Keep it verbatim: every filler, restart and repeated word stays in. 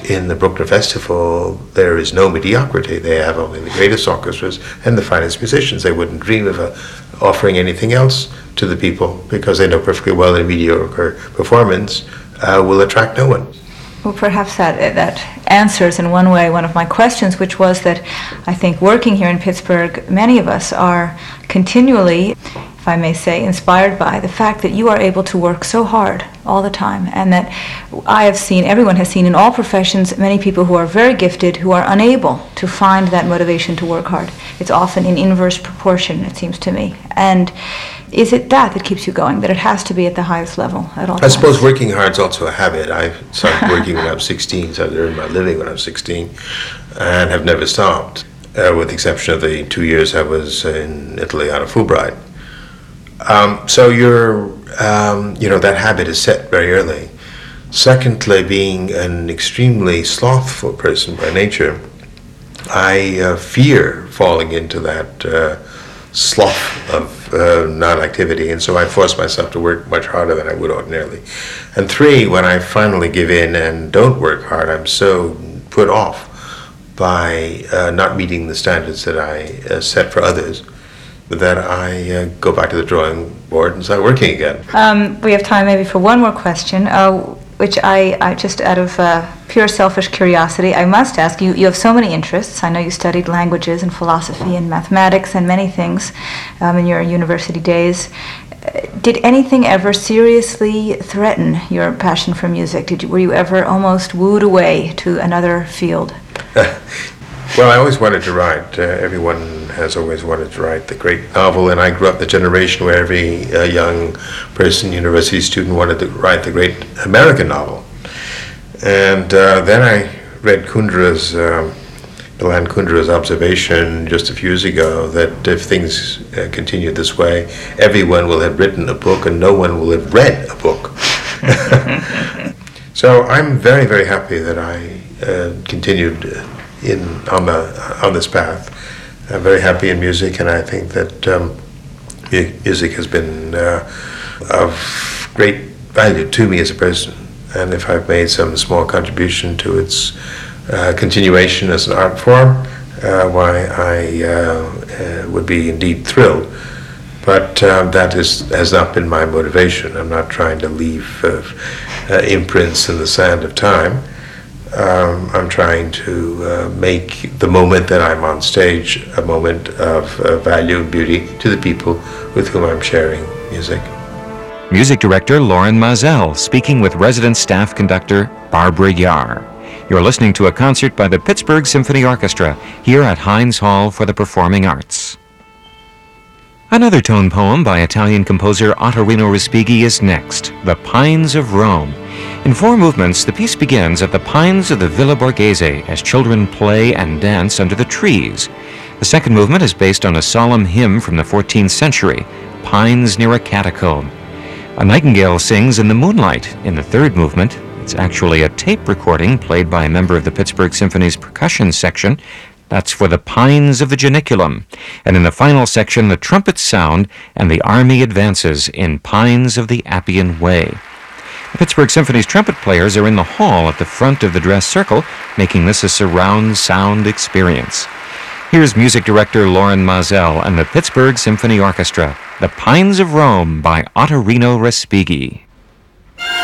in the Bruckner Festival, there is no mediocrity. They have only the greatest orchestras and the finest musicians. They wouldn't dream of uh, offering anything else to the people because they know perfectly well that a mediocre performance uh, will attract no one. Well, perhaps that that answers in one way one of my questions, which was that I think working here in Pittsburgh, many of us are continually, if I may say, inspired by the fact that you are able to work so hard all the time, and that I have seen, everyone has seen in all professions, many people who are very gifted who are unable to find that motivation to work hard. It's often in inverse proportion, it seems to me. And is it that that keeps you going, that it has to be at the highest level at all I times? suppose working hard is also a habit. I started working when I was sixteen, so I earned my living when I was sixteen, and have never stopped, uh, with the exception of the two years I was in Italy on a Fulbright. Um, so you're, um, you know, that habit is set very early. Secondly, being an extremely slothful person by nature, I uh, fear falling into that uh, slough of uh, non-activity, and so I force myself to work much harder than I would ordinarily. And three, when I finally give in and don't work hard, I'm so put off by uh, not meeting the standards that I uh, set for others that I uh, go back to the drawing board and start working again. Um, we have time maybe for one more question, uh, which I, I just out of uh, pure selfish curiosity, I must ask you. You have so many interests. I know you studied languages and philosophy and mathematics and many things um, in your university days. Uh, did anything ever seriously threaten your passion for music? Did you, were you ever almost wooed away to another field? Well, I always wanted to write. Uh, everyone has always wanted to write the great novel, and I grew up in the generation where every uh, young person, university student, wanted to write the great American novel. And uh, then I read Kundra's, um, Milan Kundra's observation just a few years ago that if things uh, continue this way, everyone will have written a book and no one will have read a book. So I'm very, very happy that I uh, continued uh, in on the on this path. I'm very happy in music, and I think that um, mu- music has been uh, of great value to me as a person. And if I've made some small contribution to its uh, continuation as an art form, uh, why I uh, uh, would be indeed thrilled. But um, that is, has not been my motivation. I'm not trying to leave uh, uh, imprints in the sand of time. Um, I'm trying to uh, make the moment that I'm on stage a moment of uh, value and beauty to the people with whom I'm sharing music. Music director Loren Maazel speaking with resident staff conductor Barbara Yar. You're listening to a concert by the Pittsburgh Symphony Orchestra here at Heinz Hall for the Performing Arts. Another tone poem by Italian composer Ottorino Respighi is next, The Pines of Rome. In four movements, the piece begins at the pines of the Villa Borghese as children play and dance under the trees. The second movement is based on a solemn hymn from the fourteenth century, Pines Near a Catacomb. A nightingale sings in the moonlight. In the third movement, it's actually a tape recording played by a member of the Pittsburgh Symphony's percussion section. That's for the Pines of the Janiculum. And in the final section, the trumpets sound and the army advances in Pines of the Appian Way. The Pittsburgh Symphony's trumpet players are in the hall at the front of the dress circle, making this a surround sound experience. Here's music director Loren Maazel and the Pittsburgh Symphony Orchestra, The Pines of Rome by Ottorino Respighi.